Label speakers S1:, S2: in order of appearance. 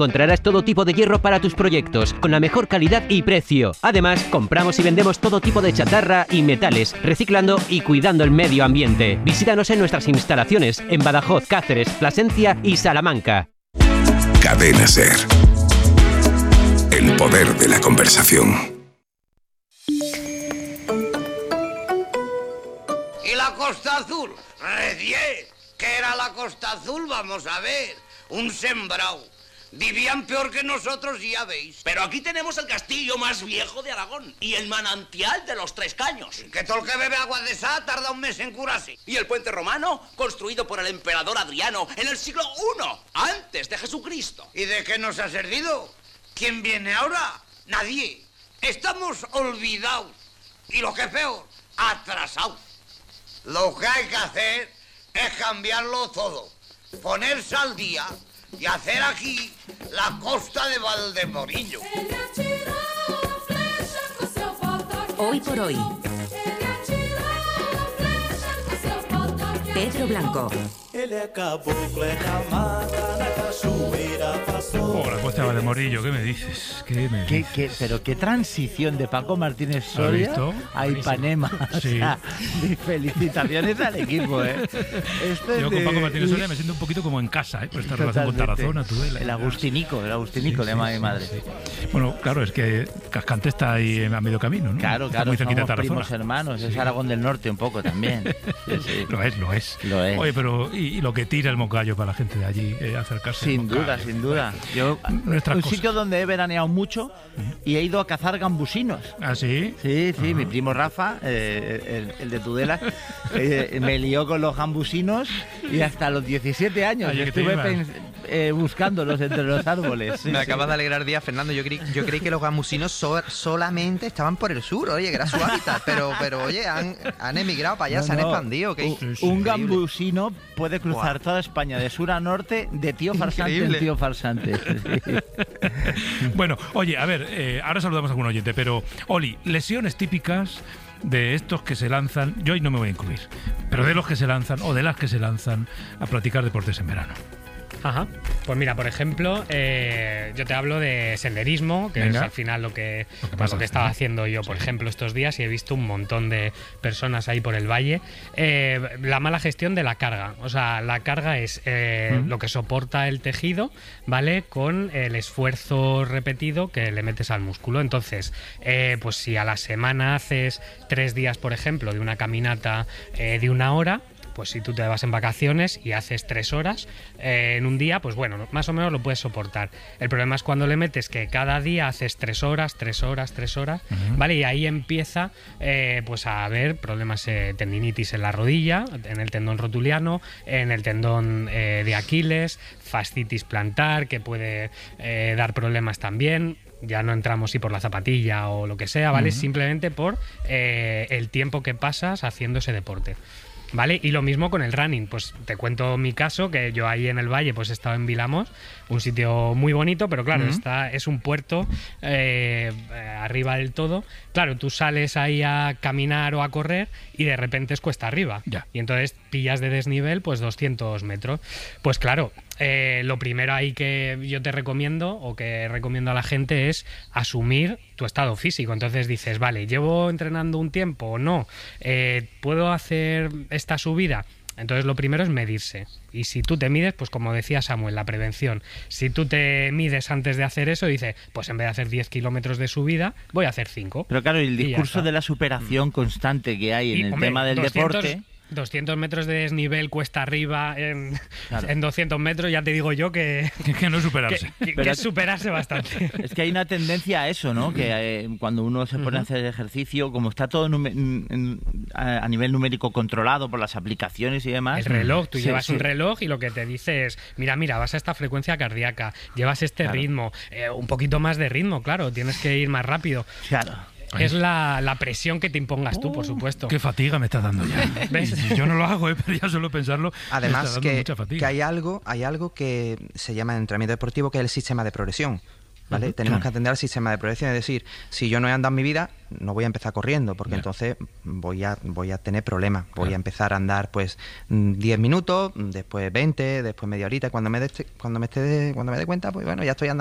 S1: Encontrarás todo tipo de hierro para tus proyectos, con la mejor calidad y precio. Además, compramos y vendemos todo tipo de chatarra y metales, reciclando y cuidando el medio ambiente. Visítanos en nuestras instalaciones en Badajoz, Cáceres, Plasencia y Salamanca.
S2: Cadena SER. El poder de la conversación.
S3: ¿Y la Costa Azul? Recién. ¿Qué era la Costa Azul? Vamos a ver. Un sembrado. Vivían peor que nosotros, ya veis.
S4: Pero aquí tenemos el castillo más viejo de Aragón y el manantial de los Tres Caños.
S3: Que todo el que bebe agua de esa tarda un mes en curarse.
S4: Y el puente romano, construido por el emperador Adriano en el siglo I, antes de Jesucristo.
S3: ¿Y de qué nos ha servido? ¿Quién viene ahora? Nadie. Estamos olvidados. Y lo que es peor, atrasados. Lo que hay que hacer es cambiarlo todo. Ponerse al día y hacer aquí la costa de Valdemorillo.
S5: Hoy por hoy. Pedro Blanco.
S6: La costa de Valdemorillo, ¿qué me dices?
S7: Pero qué transición de Paco Martínez Soria a Ipanema.
S6: Sí.
S7: O sea, felicitaciones al equipo, ¿eh?
S6: Yo con Paco Martínez Soria me siento un poquito como en casa, por esta relación con Tarazona, Tudela.
S7: El Agustinico, le llama mi madre. Sí.
S6: Bueno, claro, es que Cascante está ahí a medio camino, ¿no?
S7: Claro,
S6: está muy cerquita de
S7: somos
S6: Tarazona.
S7: primos hermanos, es Aragón del Norte un poco también. Sí.
S6: Lo es. Oye, pero y lo que tira el Moncayo para la gente de allí, acercarse.
S7: Sin duda. Yo, un sitio donde he veraneado mucho y he ido a cazar gambusinos.
S6: ¿Ah, sí?
S7: Sí, mi primo Rafa, el de Tudela, me lió con los gambusinos y hasta los 17 años estuve buscándolos entre los árboles.
S8: Me acabas de alegrar el día, Fernando. Yo creí que los gambusinos solamente estaban por el sur, oye, que era su hábitat, pero oye, han emigrado para allá, se han expandido.
S7: Un gambusino puede cruzar toda España de sur a norte, de tío farsante en tío farsante.
S6: Bueno, oye, a ver, ahora saludamos a algún oyente, pero Oli, lesiones típicas de estos que se lanzan, yo hoy no me voy a incluir, pero de los que se lanzan o de las que se lanzan a practicar deportes en verano.
S9: Ajá. Pues mira, por ejemplo, yo te hablo de senderismo, que es al final lo que estaba haciendo yo, por ejemplo, estos días, y he visto un montón de personas ahí por el valle. La mala gestión de la carga. O sea, la carga es lo que soporta el tejido, ¿vale? Con el esfuerzo repetido que le metes al músculo. Entonces, pues si a la semana haces 3 días, por ejemplo, de una caminata de 1 hora, pues si tú te vas en vacaciones y haces 3 horas en un día, pues bueno, más o menos lo puedes soportar. El problema es cuando le metes que cada día haces 3 horas, ¿vale? Y ahí empieza pues a haber problemas, tendinitis en la rodilla, en el tendón rotuliano, en el tendón de Aquiles, fascitis plantar, que puede dar problemas también. Ya no entramos si por la zapatilla o lo que sea, ¿vale? Simplemente por el tiempo que pasas haciendo ese deporte. ¿Vale? Y lo mismo con el running, pues te cuento mi caso, que yo ahí en el valle pues he estado en Vilamos, un sitio muy bonito, pero claro, es un puerto arriba del todo. Claro, tú sales ahí a caminar o a correr y de repente es cuesta arriba.
S6: Ya.
S9: Y entonces pillas de desnivel pues 200 metros. Pues claro, lo primero ahí que yo te recomiendo o que recomiendo a la gente es asumir tu estado físico. Entonces dices, vale, llevo entrenando un tiempo o no, puedo hacer esta subida. Entonces lo primero es medirse. Y si tú te mides, pues como decía Samuel, la prevención. Si tú te mides antes de hacer eso, dices, pues en vez de hacer 10 kilómetros de subida, voy a hacer 5.
S7: Pero claro, el discurso de la superación constante que hay en el tema del deporte...
S9: 200 metros de desnivel cuesta arriba en 200 metros, ya te digo yo que
S6: no es superarse.
S9: Que es superarse bastante.
S7: Es que hay una tendencia a eso, ¿no? Que cuando uno se pone a hacer ejercicio, como está todo a nivel numérico controlado por las aplicaciones y demás...
S9: El reloj, tú llevas un reloj y lo que te dice es, mira, vas a esta frecuencia cardíaca, llevas este ritmo, un poquito más de ritmo, claro, tienes que ir más rápido.
S7: Claro.
S9: Es la presión que te impongas tú, por supuesto.
S6: Qué fatiga me estás dando ya. ¿Ves? Yo no lo hago, pero ya solo pensarlo.
S8: Además
S6: me está dando mucha fatiga.
S8: que hay algo que se llama en entrenamiento deportivo, que es el sistema de progresión. ¿vale? Tenemos que atender al sistema de prevención, es decir, si yo no he andado en mi vida, no voy a empezar corriendo, porque entonces voy a tener problemas. Voy a empezar a andar pues 10 minutos, después 20, después media horita, cuando me dé cuenta, pues bueno, ya estoy andando